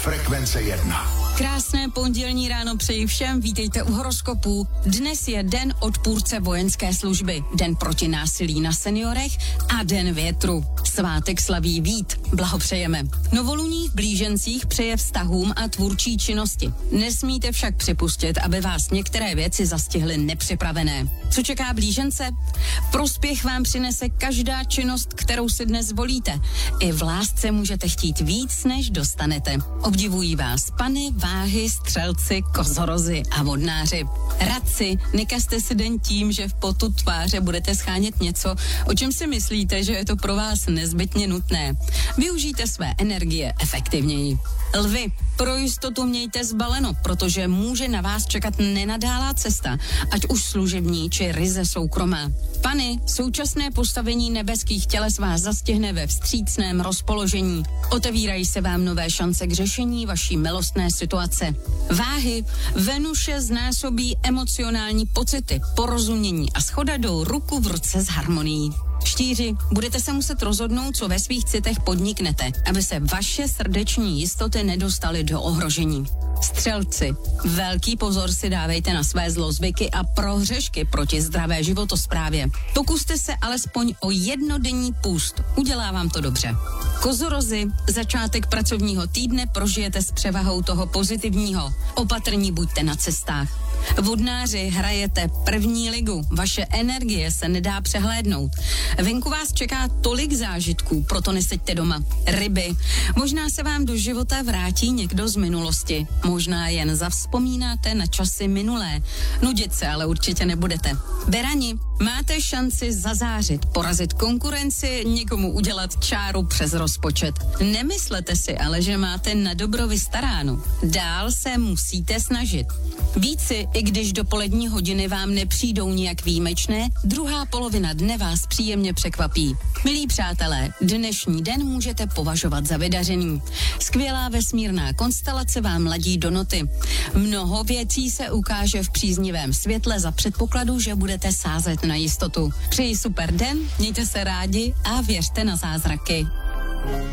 Frekvence 1. Krásné pondělní ráno přeji všem, vítejte u horoskopů. Dnes je den odpůrce vojenské služby, den proti násilí na seniorech a den větru. Svátek slaví Vít, blahopřejeme. Novoluní v blížencích přeje vztahům a tvůrčí činnosti. Nesmíte však připustit, aby vás některé věci zastihly nepřipravené. Co čeká blížence? Prospěch vám přinese každá činnost, kterou si dnes volíte. I v lásce můžete chtít víc, než dostanete. Obdivují vás pany, váhy, střelci, kozorozy a vodnáři. Radci, nekazte si den tím, že v potu tváře budete schánět něco, o čem si myslíte, že je to pro vás nezbytně nutné. Využijte své energie efektivněji. Lvi, pro jistotu mějte zbaleno, protože může na vás čekat nenadálá cesta, ať už služební či ryze soukromá. Pany, současné postavení nebeských těles vás zastihne ve vstřícném rozpoložení. Otevírají se vám nové šance k řešení vaší milostné situace. Váhy, Venuše znásobí emocionální pocity, porozumění a shoda jdou ruku v ruce s harmonií. Štíři, budete se muset rozhodnout, co ve svých citech podniknete, aby se vaše srdeční jistoty nedostaly do ohrožení. Střelci, velký pozor si dávejte na své zlozvyky a prohřešky proti zdravé životosprávě. Pokuste se alespoň o jednodenní půst, udělá vám to dobře. Kozorozy, začátek pracovního týdne prožijete s převahou toho pozitivního. Opatrní buďte na cestách. Vodnáři, hrajete první ligu, vaše energie se nedá přehlédnout. Venku vás čeká tolik zážitků, proto neseďte doma. Ryby, možná se vám do života vrátí někdo z minulosti. Možná jen zavzpomínáte na časy minulé. Nudit se ale určitě nebudete. Berani, máte šanci zazářit, porazit konkurenci, někomu udělat čáru přes rozpočet. Nemyslete si ale, že máte na dobro vystaráno. Dál se musíte snažit. Víci, i když dopolední hodiny vám nepřijdou nijak výjimečné, druhá polovina dne vás příjemně překvapí. Milí přátelé, dnešní den můžete považovat za vydařený. Skvělá vesmírná konstelace vám ladí do noty. Mnoho věcí se ukáže v příznivém světle za předpokladu, že budete sázet na jistotu. Přeji super den, mějte se rádi a věřte na zázraky.